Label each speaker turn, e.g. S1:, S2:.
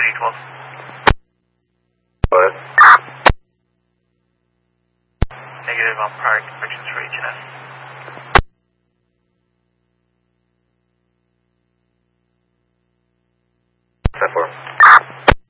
S1: 312.
S2: Go ahead.
S1: Negative on prior convictions for H&S.